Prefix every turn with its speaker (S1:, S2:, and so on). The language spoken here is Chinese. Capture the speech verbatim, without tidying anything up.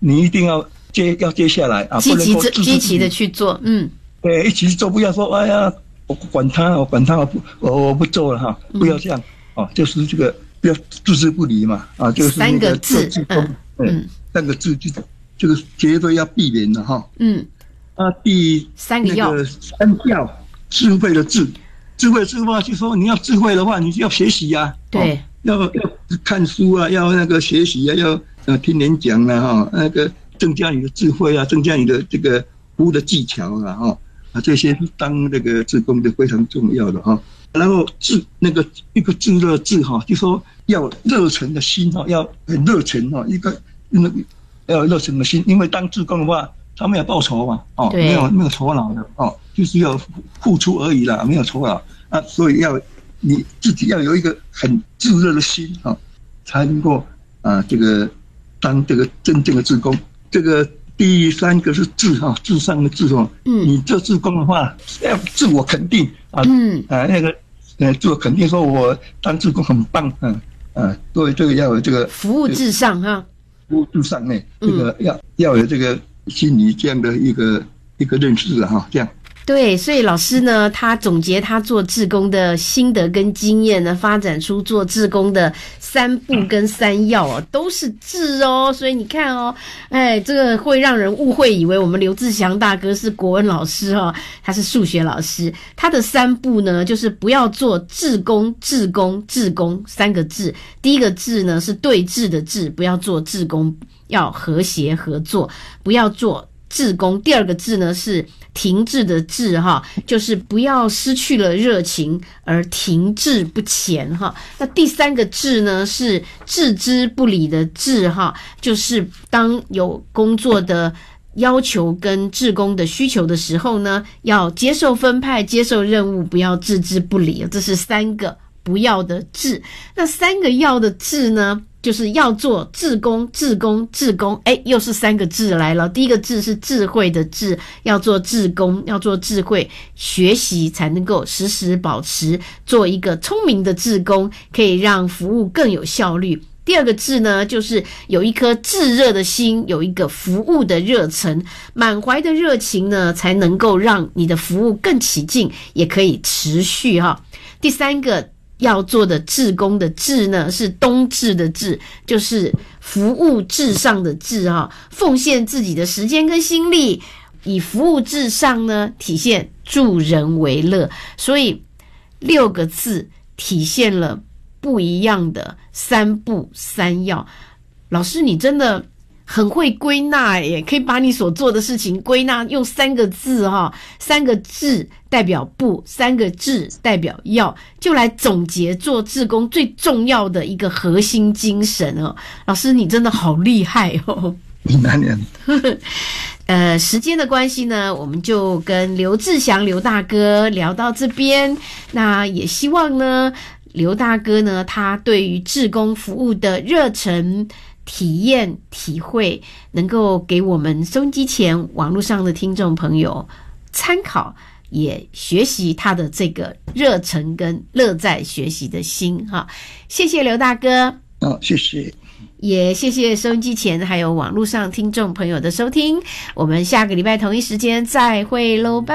S1: 你一定要接要接下来啊，
S2: 积极积极的去做，嗯，
S1: 对，一起去做，不要说哎呀，我管他，我管他，我不我我不做了哈，不要这样、嗯、哦，就是这个不要置之不理嘛，啊，就是
S2: 三个字，
S1: 嗯嗯，三个字就这个绝对要避免的哈，嗯，啊，第
S2: 三个要，
S1: 那个三要，智慧的智，智慧智慧就说你要智慧的话，你就要学习呀、啊，
S2: 对。
S1: 哦要要看书啊，要那个学习啊，要呃听演讲啊，哈，那个增加你的智慧啊，增加你的这个服务的技巧啊，哈啊，这些当那个志工的非常重要的哈。然后志那个一个炙热志哈，就说要热忱的心哈，要很热忱哈，一个那个要有热忱的心，因为当志工的话，他没有报酬嘛，哦，没有没有酬劳的哦，就是要付出而已啦，没有酬劳啊，所以要。你自己要有一个很炙热的心啊，才能够啊这个当这个真正的志工。这个第三个是志哈，至上的志哦。嗯，你做志工的话要自我肯定啊，嗯啊那个呃自我肯定，说我当志工很棒，嗯啊，对这个要有这个
S2: 服务至上哈，
S1: 服务至上呢，这个要要有这个心理这样的一个一个认识啊哈，这样。
S2: 对，所以老师呢，他总结他做志工的心得跟经验呢，发展出做志工的三不跟三要哦，都是志哦。所以你看哦，哎，这个会让人误会以为我们刘志祥大哥是国文老师哦，他是数学老师。他的三不呢，就是不要做志工、志工、志工三个志。第一个志呢是对峙的志，不要做志工，要和谐合作，不要做志工。第二个志呢是停滞的滞哈，就是不要失去了热情而停滞不前哈。那第三个志呢是置之不理的志哈，就是当有工作的要求跟志工的需求的时候呢，要接受分派，接受任务，不要置之不理。这是三个不要的志。那三个要的志呢，就是要做志工、志工、志工，哎，又是三个志来了。第一个志是智慧的智，要做志工，要做智慧，学习才能够时时保持做一个聪明的志工，可以让服务更有效率。第二个志呢，就是有一颗炙热的心，有一个服务的热忱，满怀的热情呢，才能够让你的服务更起劲，也可以持续哈。第三个要做的志工的志呢，是冬至的志，就是服务至上的志哈，奉献自己的时间跟心力，以服务至上呢，体现助人为乐。所以六个字体现了不一样的三不三要。老师，你真的很会归纳耶，可以把你所做的事情归纳用三个字哈，三个志代表不，三个志代表要，就来总结做志工最重要的一个核心精神哦。老师，你真的好厉害哦！
S1: 难念。
S2: 呃，时间的关系呢，我们就跟刘志祥刘大哥聊到这边。那也希望呢，刘大哥呢，他对于志工服务的热忱、体验、体会，能够给我们收音机前网络上的听众朋友参考，也学习他的这个热忱跟乐在学习的心哈。谢谢刘大哥。
S1: 哦，谢谢。
S2: 也谢谢收音机前还有网络上听众朋友的收听，我们下个礼拜同一时间再会喽，拜拜。